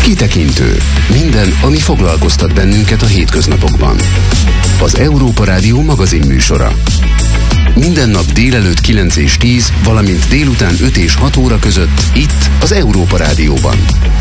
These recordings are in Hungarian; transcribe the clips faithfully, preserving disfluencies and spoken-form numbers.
Kitekintő. Minden, ami foglalkoztat bennünket a hétköznapokban. Az Európa Rádió magazin műsora. Minden nap délelőtt kilenc és tíz, valamint délután öt és hat óra között itt az Európa Rádióban.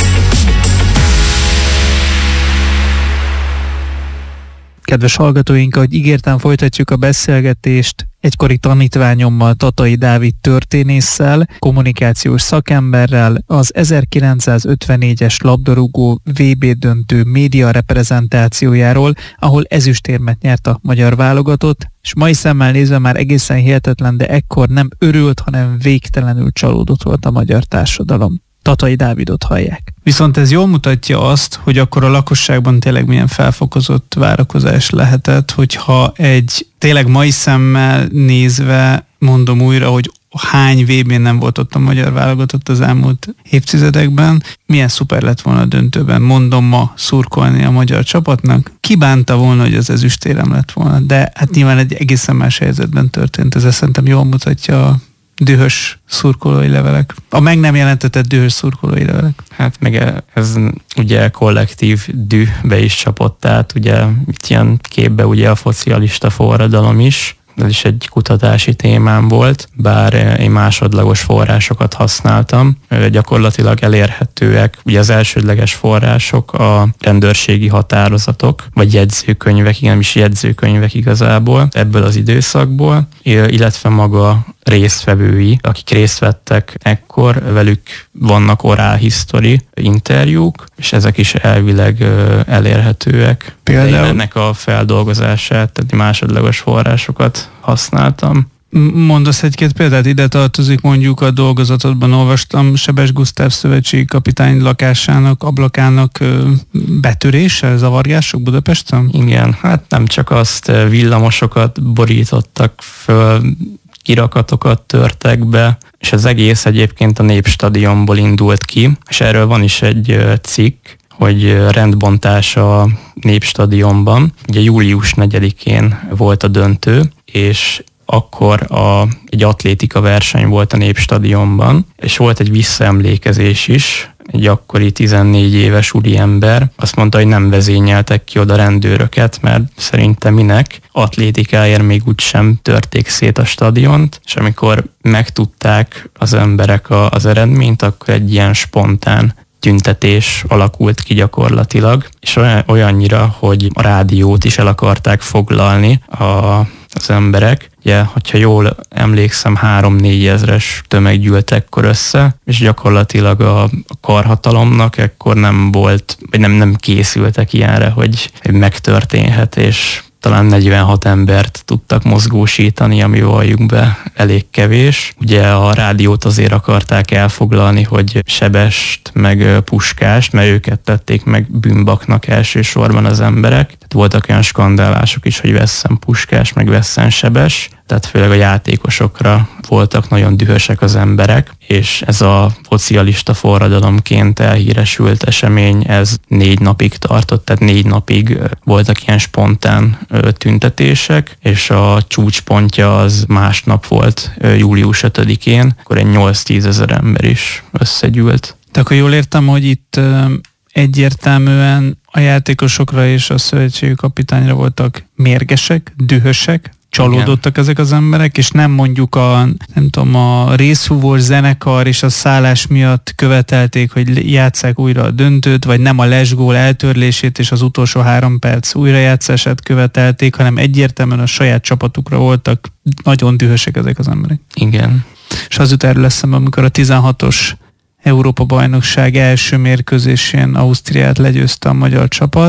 Kedves hallgatóink, ahogy ígértem, folytatjuk a beszélgetést egykori tanítványommal, Tatai Dávid történésszel, kommunikációs szakemberrel, az ezerkilencszázötvennégyes labdarúgó vé bé döntő média reprezentációjáról, ahol ezüstérmet nyert a magyar válogatott, és mai szemmel nézve már egészen hihetetlen, de ekkor nem örült, hanem végtelenül csalódott volt a magyar társadalom. Tatai Dávidot hallják. Viszont ez jól mutatja azt, hogy akkor a lakosságban tényleg milyen felfokozott várakozás lehetett, hogyha egy tényleg mai szemmel nézve, mondom újra, hogy hány vé bén nem volt ott a magyar válogatott az elmúlt évtizedekben, milyen szuper lett volna a döntőben, mondom ma szurkolni a magyar csapatnak. Ki bánta volna, hogy az ezüstérem lett volna, de hát nyilván egy egészen más helyzetben történt. Ez szerintem jól mutatja a dühös szurkolói levelek. A meg nem jelentetett dühös szurkolói levelek. Hát meg ez ugye kollektív dühbe is csapott, tehát ugye itt ilyen képbe ugye a szocialista forradalom is. Ez is egy kutatási témám volt, bár én másodlagos forrásokat használtam. Gyakorlatilag elérhetőek, ugye az elsődleges források a rendőrségi határozatok, vagy jegyzőkönyvek, nem is jegyzőkönyvek igazából ebből az időszakból, illetve maga résztvevői, akik részt vettek ekkor, velük vannak oral history interjúk, és ezek is elvileg elérhetőek. Például ennek a feldolgozását, tehát másodlagos forrásokat használtam. Mondasz egy-két példát? Ide tartozik mondjuk a dolgozatodban olvastam Sebes Gusztáv szövetségi kapitány lakásának, ablakának betörése, zavargások Budapesten? Igen, hát nem csak azt, villamosokat borítottak föl, kirakatokat törtek be, és az egész egyébként a Népstadionból indult ki, és erről van is egy cikk, hogy rendbontás a Népstadionban. Ugye július negyedikén volt a döntő, és akkor a, egy atlétika verseny volt a Népstadionban, és volt egy visszaemlékezés is, egy akkori tizennégy éves úriember azt mondta, hogy nem vezényeltek ki oda rendőröket, mert szerintem minek, atlétikáért még úgysem törték szét a stadiont, és amikor megtudták az emberek a, az eredményt, akkor egy ilyen spontán tüntetés alakult ki gyakorlatilag, és olyan, olyannyira, hogy a rádiót is el akarták foglalni a, az emberek. Ugye, hogyha jól emlékszem, három-négy ezres tömeg gyűlt ekkor össze, és gyakorlatilag a, a karhatalomnak ekkor nem volt, vagy nem, nem készültek ilyenre, hogy megtörténhet, és talán negyvenhat embert tudtak mozgósítani, ami valljuk be elég kevés. Ugye a rádiót azért akarták elfoglalni, hogy Sebest meg Puskást, mert őket tették meg bűnbaknak elsősorban az emberek. Tehát voltak olyan skandálások is, hogy vesszen Puskás, meg vesszen Sebes. Tehát főleg a játékosokra voltak nagyon dühösek az emberek, és ez a szocialista forradalomként elhíresült esemény, ez négy napig tartott, tehát négy napig voltak ilyen spontán tüntetések, és a csúcspontja az másnap volt, július ötödikén, akkor egy nyolc-tízezer ember is összegyűlt. De akkor jól értem, hogy itt egyértelműen a játékosokra és a szövetségi kapitányra voltak mérgesek, dühösek, csalódottak igen. Ezek az emberek, és nem mondjuk a, nem tudom, a részhúvós zenekar és a szállás miatt követelték, hogy játsszák újra a döntőt, vagy nem a lesgól eltörlését és az utolsó három perc újrajátszását követelték, hanem egyértelműen a saját csapatukra voltak nagyon dühösek ezek az emberek. Igen. És az jut erről eszembe, amikor a tizenhatos Európa-bajnokság első mérkőzésén Ausztriát legyőzte a magyar csapat,